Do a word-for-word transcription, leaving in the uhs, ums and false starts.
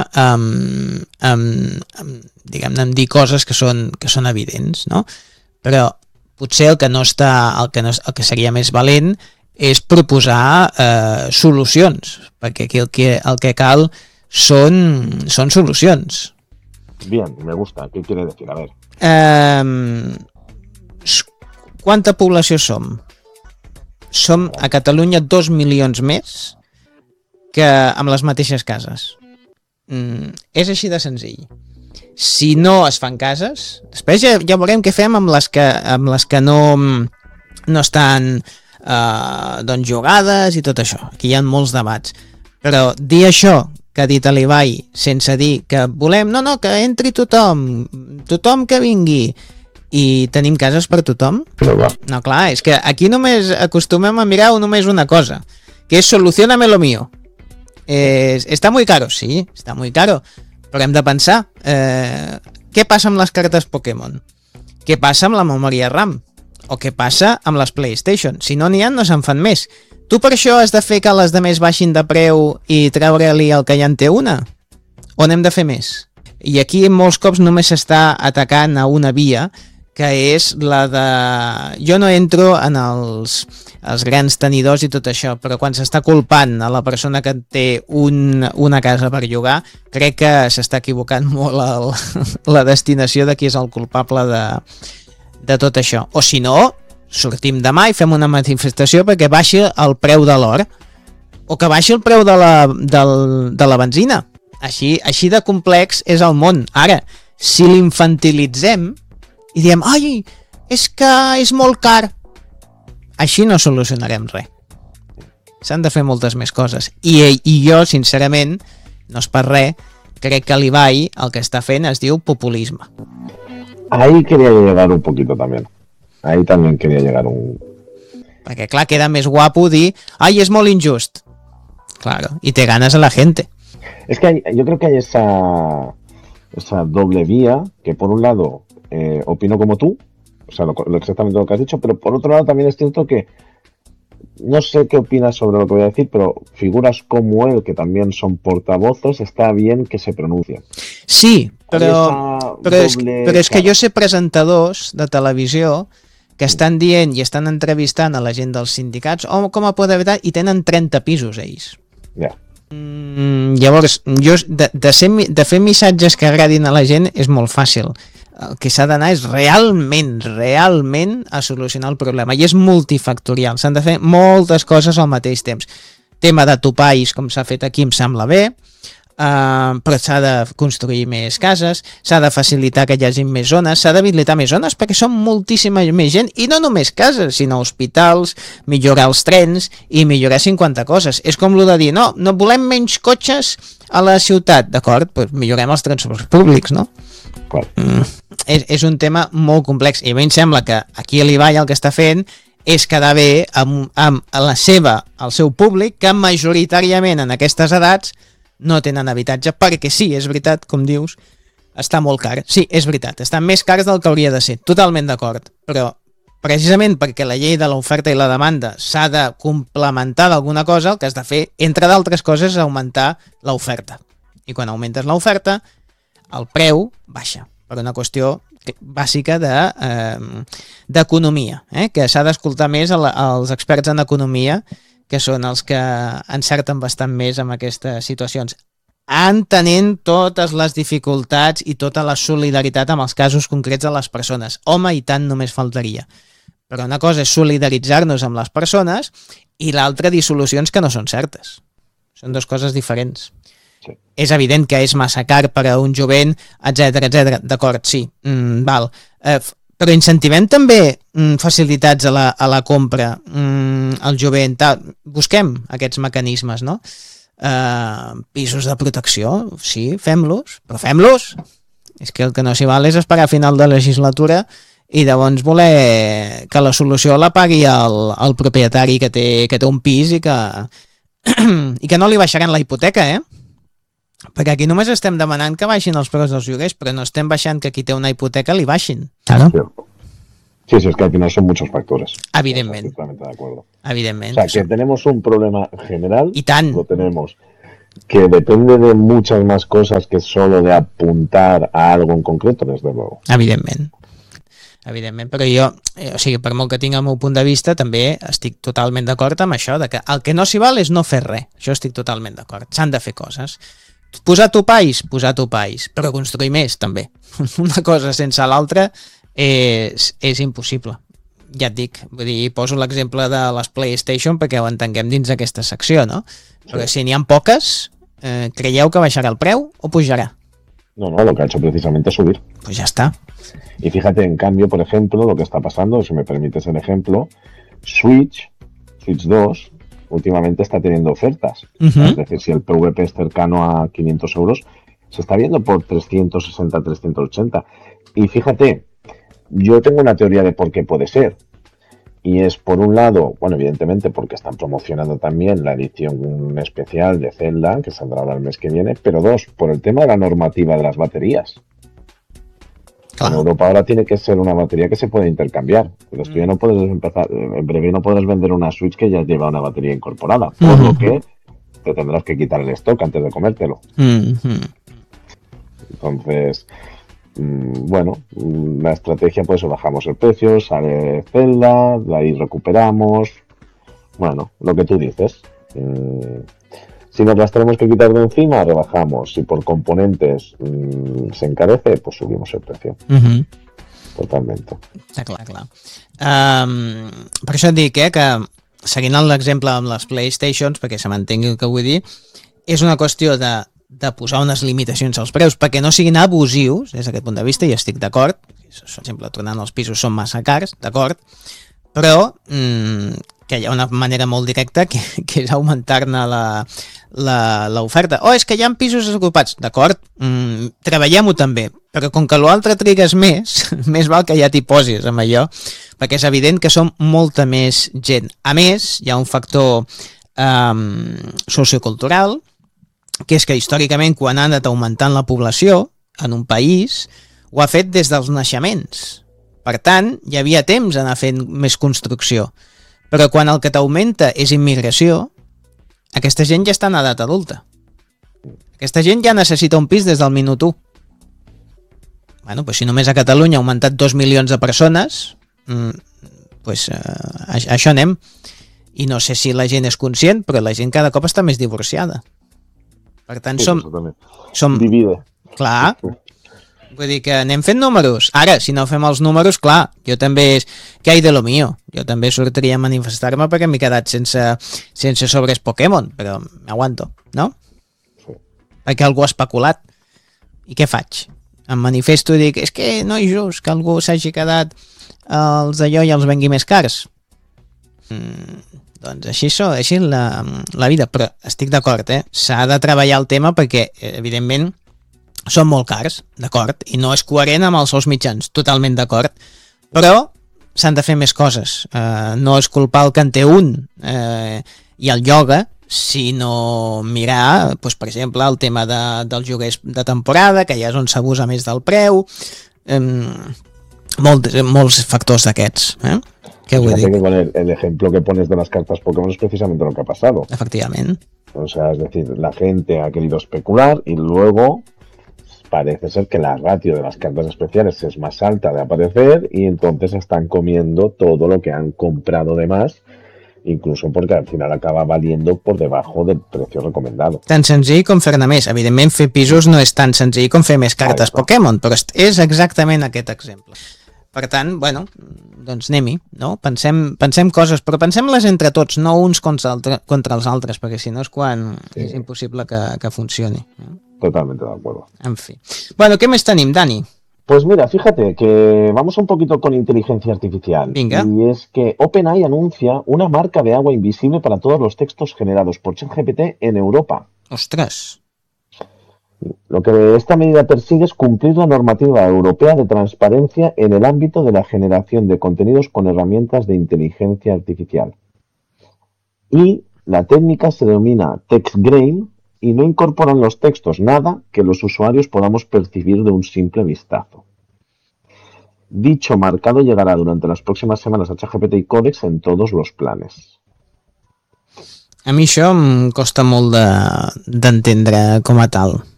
amb, amb, amb, diguem-ne, amb dir coses que són, que són evidents, no? Però potser el que no està, el que, no, el que seria més valent és proposar eh, solucions, perquè aquí el que, el que cal són, són solucions. Bien, me gusta. ¿Qué quiere decir? A ver. Eh, quanta població som? Som a Catalunya dos milions més que amb les mateixes cases. Mm, és així de senzill. Si no es fan cases, després ja, ja veurem què fem amb les que, amb les que no, no estan eh, doncs jugades i tot això. Aquí hi ha molts debats. Però dir això que ha dit l'Ibai sense dir que volem, no, no, que entri tothom, tothom que vingui, i tenim cases per tothom? No, clar, és que aquí només acostumem a mirar només una cosa, que és solucioname lo mío. Eh, està muy caro, sí, està muy caro, però hem de pensar, eh, què passa amb les cartes Pokémon? Què passa amb la memòria RAM? O què passa amb les PlayStation? Si no n'hi ha, no se'n fan més. Tu per això has de fer que les de més baixin de preu i treure-li el que ja en té una? O n'hem de fer més? I aquí molts cops només s'està atacant a una via, que és la de... Jo no entro en els, els grans tenidors i tot això, però quan s'està culpant a la persona que té un, una casa per llogar, crec que s'està equivocant molt el, la destinació de qui és el culpable de, de tot això. O si no, sortim demà i fem una manifestació perquè baixi el preu de l'or, o que baixi el preu de la, del, de la benzina. Així, així de complex és el món. Ara, si l'infantilitzem i diem, ai, és que és molt car, així no solucionarem res. S'han de fer moltes més coses. I, i jo, sincerament, no és per res, crec que l'Ibai el que està fent es diu populisme. Ahí quería llegar un poquito también. Ahí también quería llegar un... Perquè, clar, queda més guapo dir, ai, és molt injust. Claro, y te ganas a la gente. Es que hay, yo creo que hay esa, esa doble vía, que por un lado eh, opino como tú, o sea, lo, lo exactamente lo que has dicho, pero por otro lado también es cierto que no sé qué opinas sobre lo que voy a decir, pero figuras como él, que también son portavoces, está bien que se pronuncien. Sí, però, però, és, però és que jo sé presentadors de televisió que estan dient i estan entrevistant a la gent dels sindicats o com a poder veritat i tenen trenta pisos ells. Ja. Yeah. Mm, llavors, jo, de, de, ser, de fer missatges que agradin a la gent és molt fàcil. El que s'ha d'anar és realment, realment a solucionar el problema. I és multifactorial. S'han de fer moltes coses al mateix temps. Tema de topalls, com s'ha fet aquí, em sembla bé, uh, però s'ha de construir més cases, s'ha de facilitar que hi hagi més zones, s'ha d'habilitar més zones perquè són moltíssima més gent, i no només cases, sinó hospitals, millorar els trens i millorar cinquanta coses. És com el de dir, no, no volem menys cotxes a la ciutat, d'acord? Doncs millorem els transports públics, no? Mm, és, és un tema molt complex i a mi em sembla que aquí l'Ibai el que està fent és quedar bé amb, amb la seva, el seu públic, que majoritàriament en aquestes edats no tenen habitatge, perquè sí, és veritat, com dius, està molt car. Sí, és veritat, estan més cars del que hauria de ser, totalment d'acord, però precisament perquè la llei de l'oferta i la demanda s'ha de complementar d'alguna cosa, el que has de fer, entre d'altres coses, és augmentar l'oferta. I quan augmentes l'oferta, el preu baixa, per una qüestió bàsica de, eh, d'economia, eh? Que s'ha d'escoltar més a la, als experts en economia, que són els que encerten bastant més en aquestes situacions, entenent totes les dificultats i tota la solidaritat amb els casos concrets de les persones. Home, i tant només faltaria. Però una cosa és solidaritzar-nos amb les persones i l'altra dir solucions que no són certes. Són dues coses diferents. Sí. És evident que és massa car per a un jovent, etcètera, etcètera. D'acord, sí, mm, val. Eh, però incentivem també mm, facilitats a la, a la compra mm, al jovent. Tal. Busquem aquests mecanismes, no? Eh, pisos de protecció, sí, fem-los, però fem-los. És que el que no s'hi val és esperar a final de legislatura i llavors voler que la solució la pagui el, el propietari que té, que té un pis i que, i que no li baixaran la hipoteca, eh? Perquè aquí només estem demanant que baixin els preus dels lloguers, però no estem baixant que qui té una hipoteca li baixin. Claro. Sí, sí, es que al final son muchos factores. Evidentment. Totalmente de acuerdo. Evidentment. O sea, que tenemos un problema general, I tant. Lo tenemos. que depende de muchas más cosas que solo de apuntar a algo en concreto, desde luego. Evidentment. Evidentment, però jo, eh, o sigui, per molt que tinc el meu punt de vista, també estic totalment d'acord amb això, de que el que no s'hi val és no fer res. Això estic totalment d'acord. S'han de fer coses. Posar topalls, posar topalls, però construir més, també. Una cosa sense l'altra és, és impossible. Ja et dic, vull dir, poso l'exemple de les PlayStation perquè ho entenguem dins d'aquesta secció, no? Però si n'hi ha poques, eh, creieu que baixarà el preu o pujarà? No, no, lo que ha hecho precisamente es subir. Pues ya está. Y fíjate, en cambio, por ejemplo, lo que está pasando, si me permites el ejemplo, Switch, Switch dos, últimamente está teniendo ofertas. Uh-huh. Es decir, si el P V P es cercano a quinientos euros, se está viendo por trescientos sesenta, trescientos ochenta. Y fíjate, yo tengo una teoría de por qué puede ser. Y es, por un lado, bueno, evidentemente porque están promocionando también la edición especial de Zelda, que saldrá ahora el mes que viene, pero dos, por el tema de la normativa de las baterías. Claro. En Europa ahora tiene que ser una batería que se puede intercambiar. Pero esto ya no puedes empezar, en breve no podrás vender una Switch que ya lleva una batería incorporada, por uh-huh. lo que te tendrás que quitar el stock antes de comértelo. Uh-huh. Entonces... bueno, la estrategia, pues bajamos el precio, sale Zelda, de ahí recuperamos, bueno, lo que tú dices. Si nos las tenemos que quitar de encima, rebajamos. Si por componentes mmm, se encarece, pues subimos el precio. Uh-huh. Totalmente. Està clar, clar. Um, per això et dic eh, que, seguint l'exemple amb les PlayStations, perquè se m'entengui el que vull dir, és una qüestió de de posar unes limitacions als preus perquè no siguin abusius, des d'aquest punt de vista, i estic d'acord, per exemple, tornant als pisos són massa cars, d'acord, però mmm, que hi ha una manera molt directa que, que és augmentar-ne l'oferta. Oh, és que hi ha pisos desocupats, d'acord, mmm, treballem-ho també, però com que l'altre trigues més, més val que ja t'hi posis amb allò, perquè és evident que som molta més gent. A més, hi ha un factor um, sociocultural, que és que històricament quan ha anat augmentant la població en un país ho ha fet des dels naixements. Per tant, hi havia temps d'anar fent més construcció. Però quan el que t'augmenta és immigració, aquesta gent ja està en edat adulta. Aquesta gent ja necessita un pis des del minut u. Bueno, doncs si només a Catalunya ha augmentat dos milions de persones, doncs eh, això anem. I no sé si la gent és conscient, però la gent cada cop està més divorciada. Per tant, som... som... Divide. Clar. Vull dir que anem fent números. Ara, si no fem els números, clar, jo també és... Què hay de lo mío? Jo també sortiria a manifestar-me perquè m'he quedat sense, sense sobres Pokémon, però m'aguanto, no? Sí. Perquè algú ha especulat. I què faig? Em manifesto i dic, és que no és just que algú s'hagi quedat els d'allò i els vengui més cars. Mm... Doncs així, so, així la, la vida, però estic d'acord, eh? S'ha de treballar el tema perquè, evidentment, són molt cars, d'acord, i no és coherent amb els seus mitjans, totalment d'acord, però s'han de fer més coses. Eh, no és culpar el que en té un eh, i el ioga, sinó mirar, doncs, per exemple, el tema de, dels lloguers de temporada, que ja és on s'abusa més del preu, eh, molts, molts factors d'aquests, eh? ¿Qué Fíjate que con el, el ejemplo que pones de las cartas Pokémon es precisamente lo que ha pasado. Efectivamente. O sea, es decir, la gente ha querido especular y luego parece ser que la ratio de las cartas especiales es más alta de aparecer y entonces están comiendo todo lo que han comprado de más, incluso porque al final acaba valiendo por debajo del precio recomendado. Tan senzill com fer-ne més. Evidentment, fer pisos no és tan senzill com fer més cartes ah, Pokémon, però és exactament aquest exemple. Per tant, bueno, doncs anem-hi, no? Pensem, pensem coses, però pensem-les entre tots, no uns contra, altre, contra els altres, perquè si no és quan sí. és impossible que, que funcioni. Totalmente de acuerdo. En fi. Bueno, què més tenim, Dani? Pues mira, fíjate que vamos un poquito con inteligencia artificial. Venga. Y es que OpenAI anuncia una marca de agua invisible para todos los textos generados por ChatGPT en Europa. ¡Ostras! Lo que esta medida persigue es cumplir la normativa europea de transparencia en el ámbito de la generación de contenidos con herramientas de inteligencia artificial. Y la técnica se denomina TextGrain y no incorporan los textos nada que los usuarios podamos percibir de un simple vistazo. Dicho marcado llegará durante las próximas semanas a ChatGPT y Codex en todos los planes. A mi això em costa molt de- d'entendre com a tal.